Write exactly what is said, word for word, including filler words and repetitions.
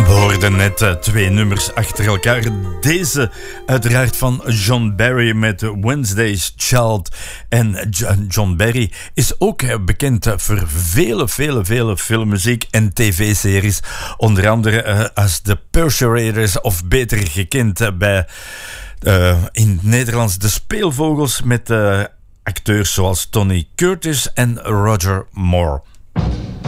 We hoorden net uh, twee nummers achter elkaar. Deze uiteraard van John Barry met Wednesday's Child. En John Barry is ook bekend voor vele, vele, vele filmmuziek en tv-series. Onder andere uh, als The Persuaders, of beter gekend uh, bij uh, in het Nederlands De Speelvogels met uh, acteurs zoals Tony Curtis en Roger Moore.